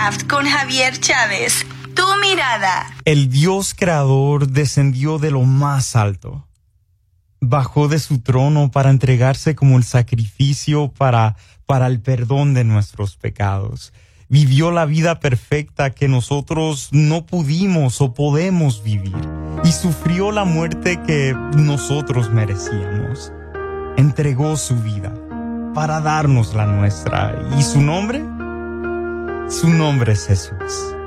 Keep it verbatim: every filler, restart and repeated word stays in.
Craft con Javier Chávez. Tu mirada. El Dios creador descendió de lo más alto. Bajó de su trono para entregarse como el sacrificio para, para el perdón de nuestros pecados. Vivió la vida perfecta que nosotros no pudimos o podemos vivir. Y sufrió la muerte que nosotros merecíamos. Entregó su vida para darnos la nuestra. ¿Y su nombre? Su nombre es Jesús.